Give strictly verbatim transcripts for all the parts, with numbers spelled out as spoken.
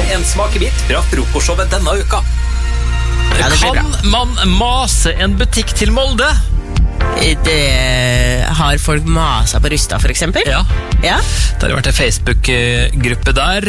en smakebit fra frokostshowet denne uka. Ja, kan man mase en butikk til Molde? Det har folk masa på Rusta, for eksempel. Ja. Ja. Det har vært en Facebook-gruppe der.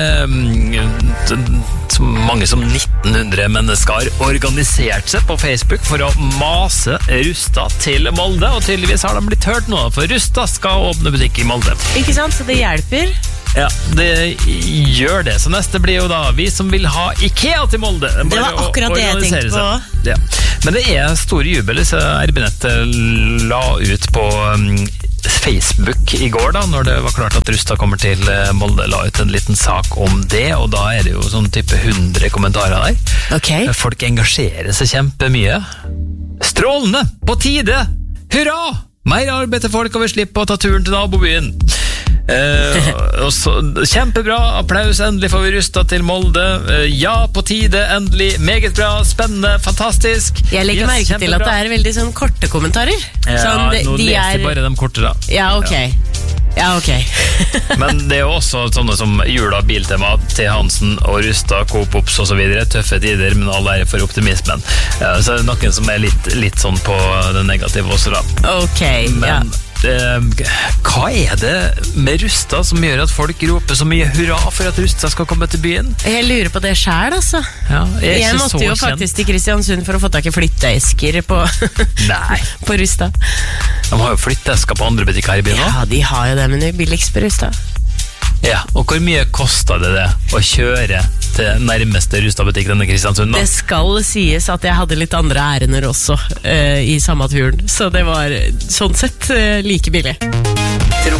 Så mange som nitten hundre mennesker har organisert seg på Facebook for å mase Rusta til Molde. Og tydeligvis har de blitt hørt nå, for Rusta skal åpne butikk i Molde. Ikke sant, så det hjelper. Ja, det gjør det. Så neste blir jo da vi som vil ha IKEA til Molde. Bare det var akkurat det jeg tenkte på. Ja. Men det er stor jubel. Så R B-nett la ut på um, Facebook i går da, når det var klart at Rusta kommer til Molde, la ut en liten sak om det, og da er det jo sånn type hundre kommentarer der. Okay. Folk engasjerer seg kjempemye. Strålende! På tide! Hurra! Mer arbeid til folk, og vi slipper å ta turen til nabobyen. Eh, og så, kjempebra, applaus, endelig får vi Rusta til Molde. eh, ja, på tide, endelig, meget bra, spennende, fantastisk. Jeg legger yes, merke kjempebra. til at det er veldig sånn korte kommentarer. Ja, sånn, de, nå de leser er... bare de korte da. Ja, ok. Ja, ok. Men det er jo også sånne som Jula, Biltema, T. Hansen og Rusta, Coop Ops og så videre. Tøffe tider, men all ære for optimismen. Ja, så er det noen som er litt, litt sånn på det negative også da. Ok, men, ja. Eh, hva er det med Rusta som gjør at folk roper så mye hurra for at Rusta skal komme til byen? Jeg lurer på det selv, altså. Ja, jeg, jeg måtte jo kjent. faktisk til Kristiansund for å få tak i flytteesker på, på Rusta. De har jo flytteesker på andre butikker her i byen nå. Ja, de har jo det, men det er billigst på Rusta. Ja, og hvor mye kostet det det å kjøre til nærmeste Rusta-butikk denne Kristiansund da? Det skal sies at jeg hadde litt andre ærender også uh, i samme turen, så det var sånn sett uh, like billig.